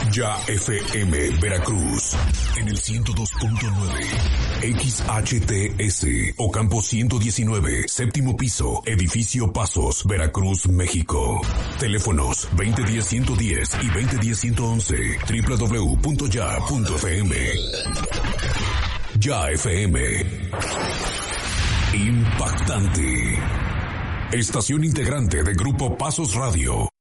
Ya FM Veracruz en el 102.9 XHTS Ocampo 119, séptimo piso, edificio Pasos, Veracruz, México. Teléfonos 2010-110 y 2010-111, www.ya.fm. Ya FM. Impactante. Estación integrante de Grupo Pasos Radio.